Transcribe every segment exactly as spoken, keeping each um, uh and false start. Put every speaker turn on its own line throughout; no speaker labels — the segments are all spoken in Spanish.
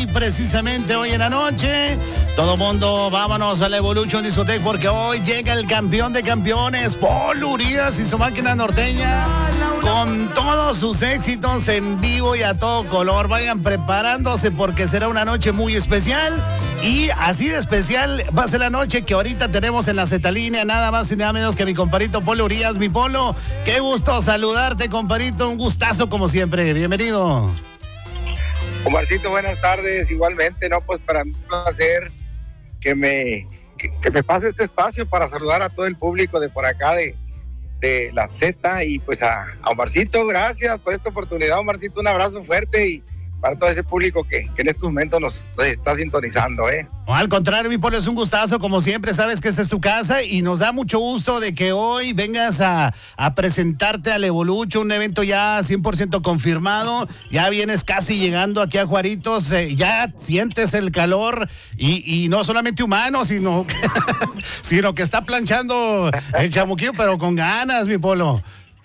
hoy, precisamente hoy en la noche. Todo mundo, vámonos a la Evolution Discotheque porque hoy llega el campeón de campeones, Polo Urías y su máquina norteña, con todos sus éxitos en vivo y a todo color. Vayan preparándose porque será una noche muy especial. Y así de especial va a ser la noche que ahorita tenemos en la Zetalínea, nada más y nada menos que mi comparito Polo Urías. Mi Polo, qué gusto saludarte, comparito, un gustazo como siempre, bienvenido.
Omarcito, buenas tardes, igualmente, no, pues para mí es un placer que me, que, que me pase este espacio para saludar a todo el público de por acá de, de la Z y pues a, a Omarcito, gracias por esta oportunidad, Omarcito, un abrazo fuerte y para todo ese público que, que en estos momentos nos, nos está sintonizando, ¿eh?
No, al contrario, mi Polo, es un gustazo, como siempre, sabes que esta es tu casa y nos da mucho gusto de que hoy vengas a, a presentarte al Evolution, un evento ya cien por ciento confirmado, ya vienes casi llegando aquí a Juaritos, eh, ya sientes el calor y, y no solamente humano, sino, sino que está planchando el chamuquillo, pero con ganas, mi Polo.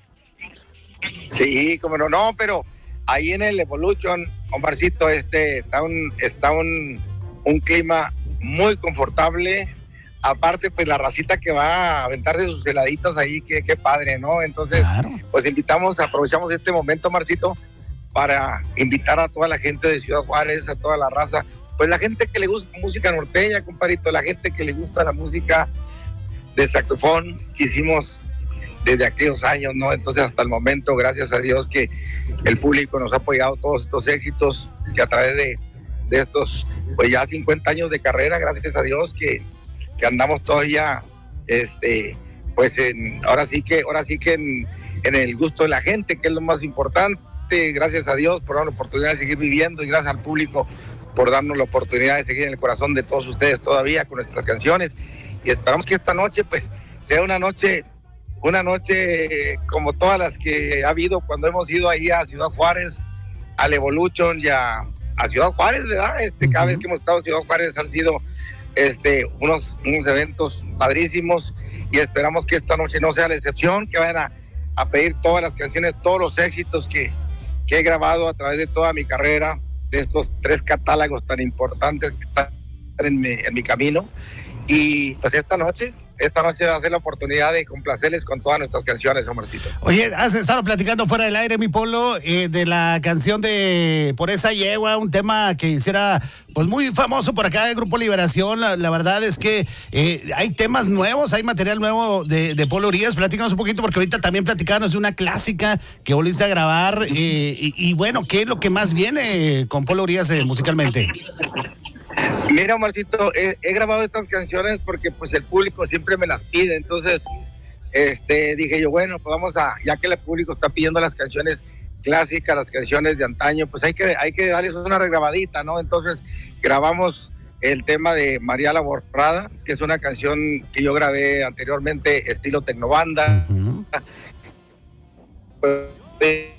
Sí, como no, no, pero ahí en el Evolution, Omarcito, este, está un, está un, un clima muy confortable. Aparte, pues la racita que va a aventarse sus heladitas ahí, qué, qué padre, ¿no? Entonces, claro, pues invitamos, aprovechamos este momento, Omarcito, para invitar a toda la gente de Ciudad Juárez, a toda la raza, pues la gente que le gusta música norteña, compadrito, la gente que le gusta la música de saxofón que hicimos desde aquellos años, ¿no? Entonces, hasta el momento, gracias a Dios que el público nos ha apoyado todos estos éxitos y a través de, de estos, pues ya cincuenta años de carrera, gracias a Dios que, que andamos todavía, este, pues en, ahora sí que, ahora sí que en, en el gusto de la gente, que es lo más importante. Gracias a Dios por darnos la oportunidad de seguir viviendo y gracias al público por darnos la oportunidad de seguir en el corazón de todos ustedes todavía con nuestras canciones y esperamos que esta noche, pues, sea una noche Una noche como todas las que ha habido cuando hemos ido ahí a Ciudad Juárez, al Evolution y a, a Ciudad Juárez, ¿verdad? Este, uh-huh. Cada vez que hemos estado en Ciudad Juárez han sido este, unos, unos eventos padrísimos y esperamos que esta noche no sea la excepción, que vayan a, a pedir todas las canciones, todos los éxitos que, que he grabado a través de toda mi carrera, de estos tres catálogos tan importantes que están en mi, en mi camino. Y pues esta noche... Esta noche va a ser la oportunidad de complacerles con todas nuestras canciones, Omarcito.
Oye, has estado platicando fuera del aire, mi Polo, eh, de la canción de Por esa yegua, un tema que hiciera pues muy famoso por acá del Grupo Liberación. La, la verdad es que eh, hay temas nuevos, hay material nuevo de, de Polo Urías. Platícanos un poquito, porque ahorita también platicanos de una clásica que volviste a grabar. Eh, y, y bueno, ¿qué es lo que más viene con Polo Urías eh, musicalmente?
Mira, Omarcito, he, he grabado estas canciones porque pues el público siempre me las pide, entonces este, dije yo, bueno, pues vamos a, ya que el público está pidiendo las canciones clásicas, las canciones de antaño, pues hay que, hay que darles una regrabadita, ¿no? Entonces grabamos el tema de María la Borrada, que es una canción que yo grabé anteriormente, estilo tecnobanda. Uh-huh. Pues, eh,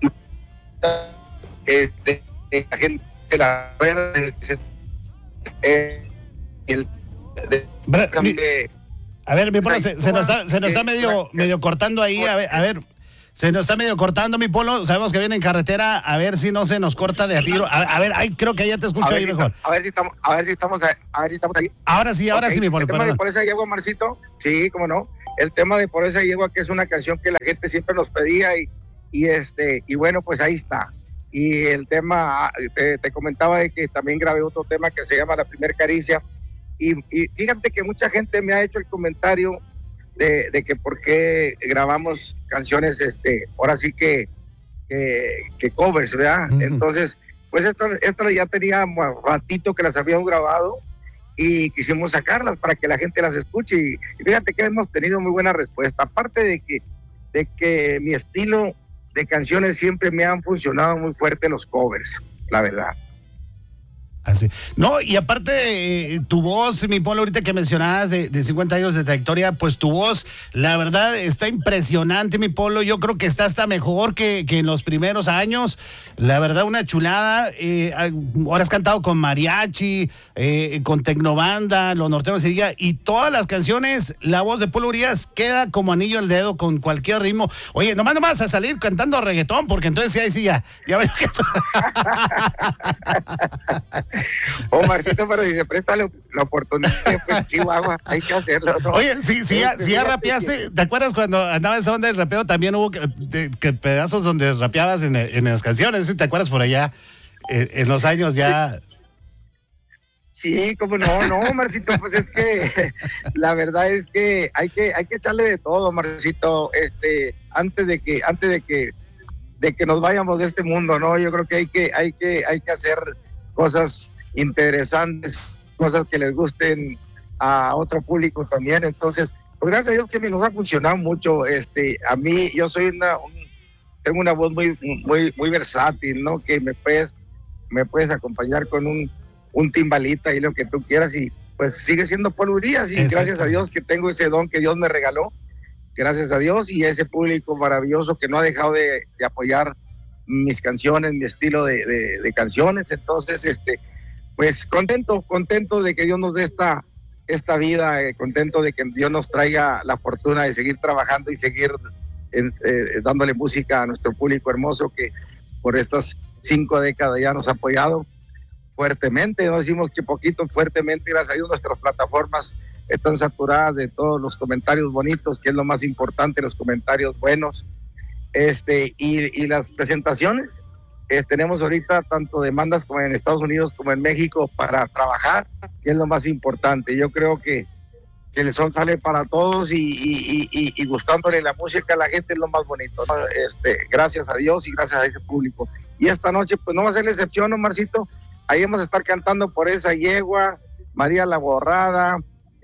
este, la gente la recuerda, Eh, el, de,
Bra, mi, a ver, mi Polo, se, se nos está, se nos está medio, medio cortando ahí, a ver, a ver, se nos está medio cortando, mi Polo, sabemos que viene en carretera, a ver si no se nos corta de a tiro, a, a ver, ay, creo que ya te escucho ahí
si
mejor.
A ver si estamos, a ver si estamos, a ver si estamos ahí.
Ahora sí, ahora okay. sí, mi Polo,
el tema de Por esa yegua, Marcito, sí, cómo no, el tema de Por esa yegua, que es una canción que la gente siempre nos pedía y, y este, y bueno, pues ahí está. Y el tema, te, te comentaba de que también grabé otro tema que se llama La Primer Caricia. Y, y fíjate que mucha gente me ha hecho el comentario de, de que por qué grabamos canciones, este, ahora sí que, que, que covers, ¿verdad? Uh-huh. Entonces, pues esta, esta ya tenía ratito que las habíamos grabado y quisimos sacarlas para que la gente las escuche. Y, y fíjate que hemos tenido muy buena respuesta. Aparte de que, de que mi estilo de canciones siempre me han funcionado muy fuerte los covers, la verdad.
Así. No, y aparte, eh, tu voz, mi Polo, ahorita que mencionabas de, de cincuenta años de trayectoria, pues tu voz, la verdad, está impresionante, mi Polo. Yo creo que está hasta mejor que, que en los primeros años. La verdad, una chulada. Eh, ahora has cantado con mariachi, eh, con tecnobanda, los norteños se diga, y todas las canciones, la voz de Polo Urías queda como anillo al dedo con cualquier ritmo. Oye, nomás no vas a salir cantando reggaetón, porque entonces sí, ahí sí ya, ya veo que...
Omarcito, pero si se presta la, la oportunidad, pues Chihuahua, hay que hacerlo, ¿no?
Oye, sí, sí, ya,
Este,
sí ya
fíjate
rapeaste.
que-
¿Te acuerdas cuando andabas en onda del rapeo? También hubo que, de- que pedazos donde rapeabas en, en las canciones. ¿Sí? ¿Te acuerdas por allá? Eh, en los años ya.
Sí, como no, no, Marcito, pues es que la verdad es que hay que hay que echarle de todo, Marcito, este, antes de que antes de que de que nos vayamos de este mundo, ¿no? Yo creo que hay que hay que hay que hacer cosas interesantes, cosas que les gusten a otro público también. Entonces, pues gracias a Dios que me nos ha funcionado mucho. Este, a mí yo soy una un- tengo una voz muy muy muy versátil, ¿no? Que me puedes me puedes acompañar con un un timbalita y lo que tú quieras, y pues sigue siendo Polo Urias, y
Exacto.
gracias a Dios que tengo ese don que Dios me regaló, gracias a Dios, y ese público maravilloso que no ha dejado de, de apoyar mis canciones, mi estilo de, de, de canciones. Entonces, este, pues contento, contento de que Dios nos dé esta, esta vida, eh, contento de que Dios nos traiga la fortuna de seguir trabajando y seguir en, eh, dándole música a nuestro público hermoso que por estas cinco décadas ya nos ha apoyado fuertemente. No decimos que poquito, fuertemente. Gracias a Dios nuestras plataformas están saturadas de todos los comentarios bonitos, que es lo más importante, los comentarios buenos. Este, y, y las presentaciones, eh, tenemos ahorita tanto demandas como en Estados Unidos como en México para trabajar, que es lo más importante. Yo creo que, que el sol sale para todos, y, y, y, y gustándole la música a la gente es lo más bonito, ¿no? Este, gracias a Dios y gracias a ese público. Y esta noche, pues no va a ser la excepción, ¿no, Marcito? Ahí vamos a estar cantando Por esa yegua, María la Borrada,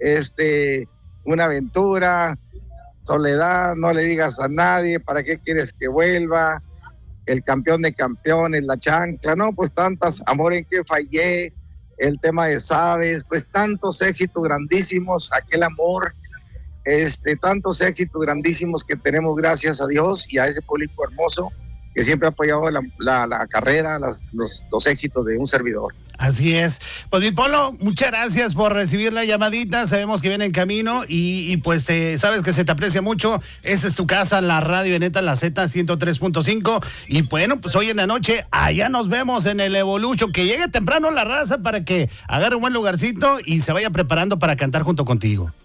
este, Una aventura, Soledad, No le digas a nadie, ¿Para qué quieres que vuelva? El campeón de campeones, La chancla, no, pues tantas, Amor en que fallé, el tema de Sabes, pues tantos éxitos grandísimos, Aquel amor, este, tantos éxitos grandísimos que tenemos, gracias a Dios y a ese público hermoso que siempre ha apoyado la, la, la carrera, las, los, los éxitos de un servidor.
Así es. Pues mi Polo, muchas gracias por recibir la llamadita. Sabemos que viene en camino y, y pues te sabes que se te aprecia mucho. Esta es tu casa, la radio Neta, la Z ciento tres punto cinco. Y bueno, pues hoy en la noche allá nos vemos en el Evolution. Que llegue temprano la raza para que agarre un buen lugarcito y se vaya preparando para cantar junto contigo.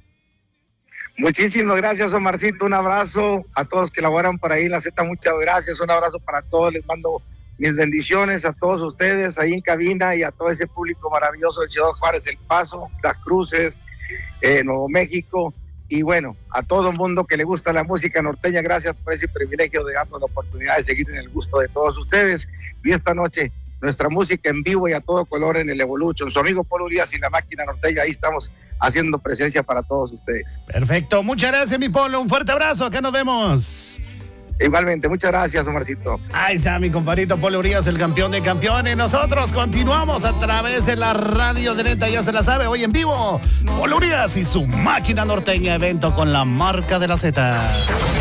Muchísimas gracias, Omarcito. Un abrazo a todos que laboran por ahí, la Z, muchas gracias. Un abrazo para todos. Les mando mis bendiciones a todos ustedes ahí en cabina y a todo ese público maravilloso de Ciudad Juárez, El Paso, Las Cruces, eh, Nuevo México. Y bueno, a todo el mundo que le gusta la música norteña, gracias por ese privilegio de darnos la oportunidad de seguir en el gusto de todos ustedes. Y esta noche, nuestra música en vivo y a todo color en el Evolution. Su amigo Polo Urias y la máquina norteña, ahí estamos haciendo presencia para todos ustedes.
Perfecto, muchas gracias mi Polo, un fuerte abrazo, acá nos vemos.
Igualmente, muchas gracias, Omarcito.
Ahí está mi compadrito Polo Urias, el campeón de campeones. Nosotros continuamos a través de la radio de Neta, ya se la sabe, hoy en vivo, Polo Urias y su máquina norteña, evento con la marca de la Z.